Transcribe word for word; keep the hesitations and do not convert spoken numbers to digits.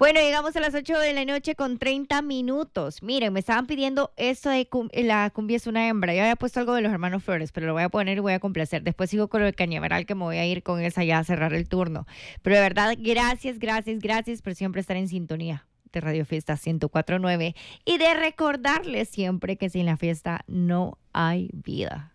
Bueno, llegamos a las ocho de la noche con treinta minutos. Miren, me estaban pidiendo esto de cum- la cumbia es una hembra. Yo había puesto algo de los hermanos Flores, pero lo voy a poner y voy a complacer. Después sigo con lo de Cañaveral, que me voy a ir con esa ya a cerrar el turno. Pero de verdad, gracias, gracias, gracias por siempre estar en sintonía de Radio Fiesta ciento cuatro punto nueve y de recordarles siempre que sin la fiesta no hay vida.